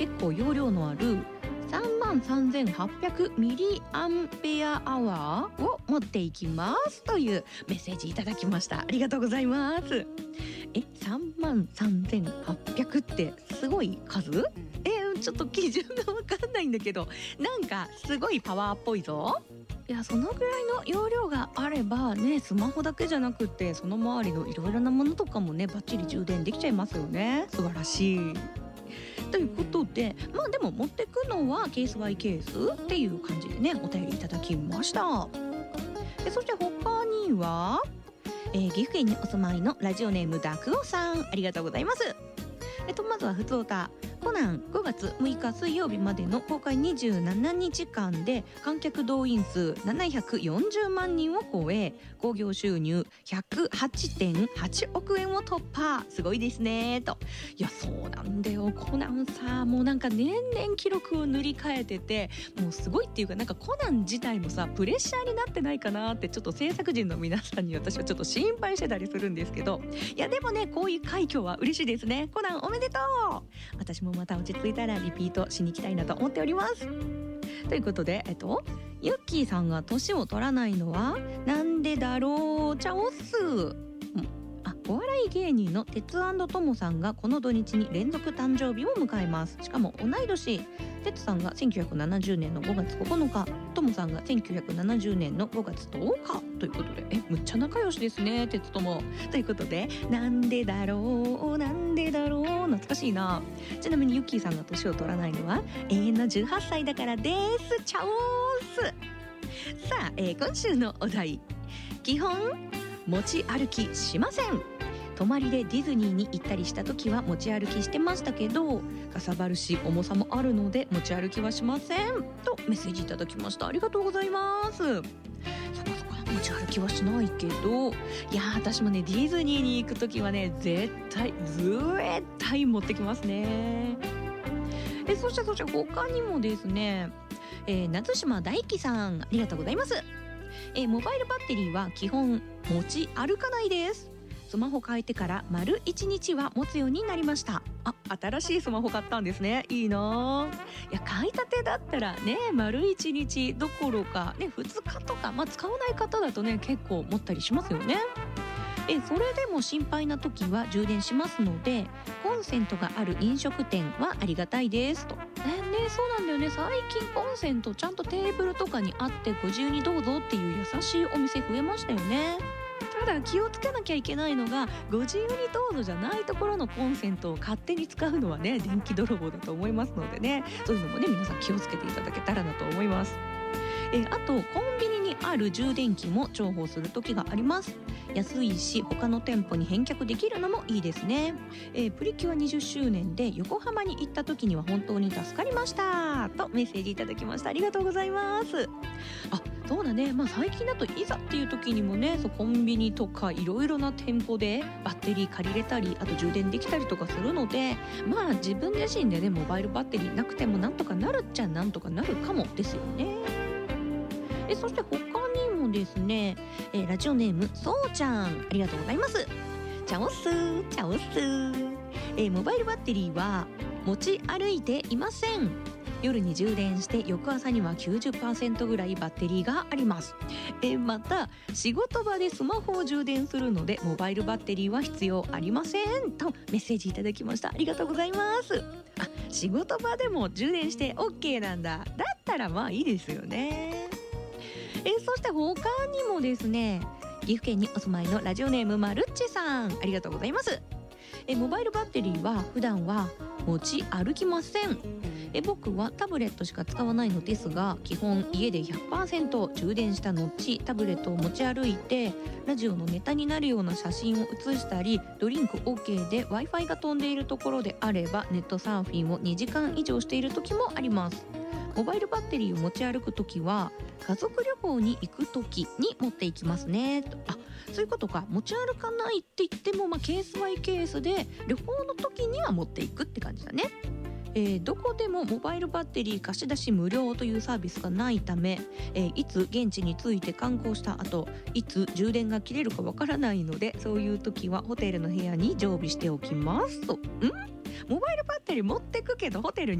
結構容量のある33,800ミリアンペアアワーを持っていきますというメッセージいただきました。ありがとうございます。33,800ってすごい数？ちょっと基準が分かんないんだけど、なんかすごいパワーっぽいぞ。いや、そのぐらいの容量があればね、スマホだけじゃなくってその周りのいろいろなものとかもねバッチリ充電できちゃいますよね。素晴らしい。ということで、でも持ってくのはケースバイケースっていう感じでねお便りいただきました。そして他には、岐阜県にお住まいのラジオネームダクオさん、ありがとうございます。まずはふつおたコナン5月6日水曜日までの公開27日間で観客動員数740万人を超え、興行収入 108.8 億円を突破。すごいですねと。いや、そうなんだよ、コナンさ、もうなんか年々記録を塗り替えてて、もうすごいっていうか、なんかコナン自体もさプレッシャーになってないかなってちょっと制作陣の皆さんに私はちょっと心配してたりするんですけど、いやでもね、こういう快挙は嬉しいですね。コナンおめでとう。私もまた落ち着いたらリピートしに行きたいなと思っております。ということで、ユッキーさんが年を取らないのはなんでだろう。ちゃおっす。お笑い芸人の鉄&トモさんがこの土日に連続誕生日を迎えます。しかも同い年。鉄さんが1970年の5月9日、トモさんが1970年の5月10日ということで、むっちゃ仲良しですね、鉄とも。ということで、なんでだろうなんでだろう、懐かしいな。ちなみにユッキーさんが年を取らないのは永遠の18歳だからです。チャオース。さあ、今週のお題、基本持ち歩きしません。泊まりでディズニーに行ったりした時は持ち歩きしてましたけど、かさばるし重さもあるので持ち歩きはしませんとメッセージいただきました。ありがとうございます。そこ持ち歩きはしないけど、いや私もねディズニーに行く時はね絶対持ってきますね。そして他にもですね、夏島大輝さん、ありがとうございます。モバイルバッテリーは基本持ち歩かないです。スマホ変えてから丸1日は持つようになりました。新しいスマホ買ったんですね。いいな。いや、買いたてだったらね丸1日どころかね2日とか、使わない方だとね結構持ったりしますよね。それでも心配な時は充電しますので、コンセントがある飲食店はありがたいですと。そうなんだよね。最近コンセントちゃんとテーブルとかにあってご自由にどうぞっていう優しいお店増えましたよね。ただ気をつけなきゃいけないのが、ご自由にどうぞじゃないところのコンセントを勝手に使うのはね電気泥棒だと思いますのでね、そういうのもね皆さん気をつけていただけたらなと思います。あとコンビニにある充電器も重宝する時があります。安いし他の店舗に返却できるのもいいですね。プリキュア20周年で横浜に行った時には本当に助かりましたとメッセージいただきました。ありがとうございます。そうだね、最近だといざっていう時にもね、コンビニとかいろいろな店舗でバッテリー借りれたり、あと充電できたりとかするので、自分自身でねモバイルバッテリーなくてもなんとかなるっちゃなんとかなるかもですよね。そして他にもですね、ラジオネームそうちゃん、ありがとうございます。チャオスチャオス。モバイルバッテリーは持ち歩いていません。夜に充電して翌朝には 90% ぐらいバッテリーがあります。また仕事場でスマホを充電するのでモバイルバッテリーは必要ありませんとメッセージいただきました。ありがとうございます。仕事場でも充電して OK なんだ。だったらいいですよね。そして他にもですね、岐阜県にお住まいのラジオネームまるっちさん、ありがとうございます。モバイルバッテリーは普段は持ち歩きません。僕はタブレットしか使わないのですが、基本家で 100% 充電した後タブレットを持ち歩いてラジオのネタになるような写真を写したり、ドリンク OK で Wi-Fi が飛んでいるところであればネットサーフィンを2時間以上している時もあります。モバイルバッテリーを持ち歩く時は家族旅行に行く時に持っていきますね。そういうことか。持ち歩かないって言っても、ケースバイケースで旅行の時には持っていくって感じだね。どこでもモバイルバッテリー貸し出し無料というサービスがないため、いつ現地に着いて観光した後いつ充電が切れるかわからないので、そういう時はホテルの部屋に常備しておきますと。モバイルバッテリー持ってくけどホテルに